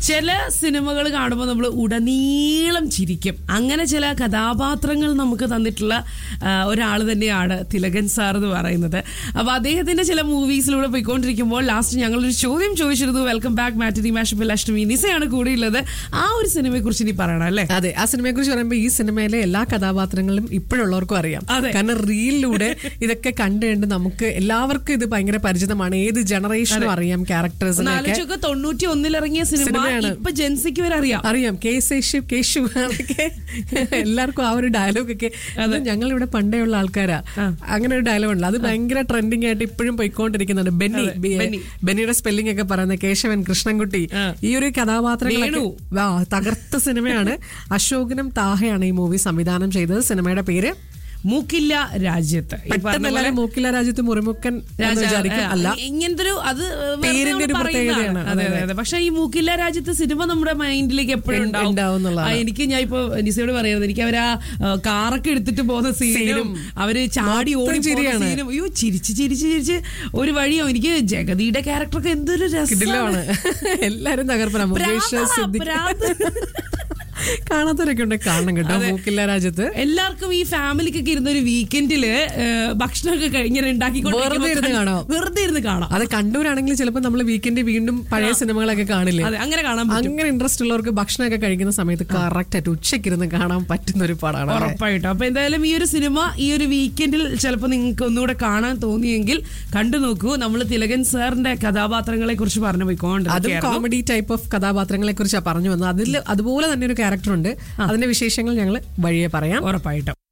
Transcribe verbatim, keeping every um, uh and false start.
ചില സിനിമകൾ കാണുമ്പോൾ നമ്മൾ ഉടനീളം ചിരിക്കും. അങ്ങനെ ചില കഥാപാത്രങ്ങൾ നമുക്ക് തന്നിട്ടുള്ള ഒരാൾ തന്നെയാണ് തിലകൻ സാർ എന്ന് പറയുന്നത്. അപ്പൊ അദ്ദേഹത്തിന്റെ ചില മൂവീസിലൂടെ പോയിക്കൊണ്ടിരിക്കുമ്പോൾ ലാസ്റ്റ് ഞങ്ങളൊരു ചോദ്യം ചോദിച്ചിരുന്നു. വെൽക്കം ബാക്ക് മാറ്റിനി മാഷപ്പിൽ അഷ്ടമി നിസയാണ് കൂടെയുള്ളത്. ആ ഒരു സിനിമയെ കുറിച്ച് ഇനി പറയണം അല്ലേ? അതെ, ആ സിനിമയെ കുറിച്ച് പറയുമ്പോൾ ഈ സിനിമയിലെ എല്ലാ കഥാപാത്രങ്ങളും ഇപ്പോഴുള്ളവർക്കും അറിയാം. കാരണം റീലിലൂടെ ഇതൊക്കെ കണ്ടുകൊണ്ട് നമുക്ക് എല്ലാവർക്കും ഇത് ഭയങ്കര പരിചിതമാണ്. ഏത് ജനറേഷനും അറിയാം ക്യാരക്ടേഴ്സിനൊക്കെ. തൊണ്ണൂറ്റി ഒന്നിൽ ഇറങ്ങിയ സിനിമയാണ് ഇപ്പൊ ജെൻസിക്ക് വരെ അറിയാം അറിയാം കേശു കേശു എല്ലാവർക്കും ആ ഒരു ഡയലോഗ് ഒക്കെ. ഞങ്ങൾ ഇവിടെ പണ്ടേ ഉള്ള ആൾക്കാരാ. അങ്ങനെ ഒരു ഡയലോഗ് ഉണ്ട്, അത് ഭയങ്കര ട്രെൻഡിങ് ആയിട്ട് ഇപ്പോഴും പോയിക്കൊണ്ടിരിക്കുന്നുണ്ട്. ബെന്നി ബെന്നിയുടെ സ്പെല്ലിംഗ് ഒക്കെ പറയുന്ന കേശവൻ കൃഷ്ണൻകുട്ടി, ഈ ഒരു കഥാപാത്രങ്ങൾ തകർത്ത സിനിമയാണ്. അശോകനും താഹയാണ് ഈ മൂവി സംവിധാനം ചെയ്തത്. സിനിമയുടെ പേര് മൂക്കില്ല രാജ്യത്ത്. മൂക്കില്ല രാജ്യത്ത് മുറിമുക്കൻ അല്ല, ഇങ്ങനത്തെ ഒരു അത് പ്രത്യേകതയാണ്. പക്ഷെ ഈ മൂക്കില്ല രാജ്യത്ത് സിനിമ നമ്മുടെ മൈൻഡിലേക്ക് എപ്പോഴും ഉണ്ടാവും. എനിക്ക് ഞാൻ ഇപ്പൊ നിസയോട് പറയുന്നത്, എനിക്ക് അവരാ കാറൊക്കെ എടുത്തിട്ട് പോകുന്ന സീനും അവര് ചാടി ഓടി സീനും അയ്യോ ചിരിച്ച് ചിരിച്ച് ചിരിച്ച് ഒരു വഴിയോ. എനിക്ക് ജഗതിയുടെ ക്യാരക്ടറൊക്കെ എന്തൊരു രസമാണ്. എല്ലാരും തകർപ്പന. കാണാത്തവരൊക്കെ ഉണ്ട്, കാണണം കേട്ടോ മൂക്കില്ല രാജ്യത്ത്. എല്ലാവർക്കും ഈ ഫാമിലിക്കൊക്കെ ഇരുന്ന ഒരു വീക്കെൻഡില് ഭക്ഷണമൊക്കെ ഇങ്ങനെ ഉണ്ടാക്കിക്കൊണ്ട് കാണാം, വെറുതെ ഇരുന്ന് കാണാം. അത് കണ്ടൂരാണെങ്കിൽ ചിലപ്പോൾ നമ്മൾ വീക്കെൻഡ് വീണ്ടും പഴയ സിനിമകളൊക്കെ കാണില്ലേ, അങ്ങനെ കാണാൻ. അങ്ങനെ ഇൻട്രസ്റ്റ് ഉള്ളവർക്ക് ഭക്ഷണമൊക്കെ കഴിക്കുന്ന സമയത്ത് കറക്റ്റ് ആയിട്ട് ഉച്ചയ്ക്കിരുന്ന് കാണാൻ പറ്റുന്ന ഒരു പടമാണ് ഉറപ്പായിട്ടും. അപ്പൊ എന്തായാലും ഈ ഒരു സിനിമ ഈ ഒരു വീക്കെൻഡിൽ ചിലപ്പോൾ നിങ്ങൾക്ക് ഒന്നുകൂടെ കാണാൻ തോന്നിയെങ്കിൽ കണ്ടു നോക്കൂ. നമ്മൾ തിലകൻ സാറിന്റെ കഥാപാത്രങ്ങളെ കുറിച്ച് പറഞ്ഞു പോയിക്കോണ്ട്, അതും കോമഡി ടൈപ്പ് ഓഫ് കഥാപാത്രങ്ങളെ കുറിച്ചാണ് പറഞ്ഞു വന്നത്. അതിൽ അതുപോലെ തന്നെ ഒരു ക്യാരക്ടർ ഉണ്ട്. അതിന്റെ വിശേഷങ്ങൾ ഞങ്ങൾ വഴിയെ പറയാം ഉറപ്പായിട്ടും.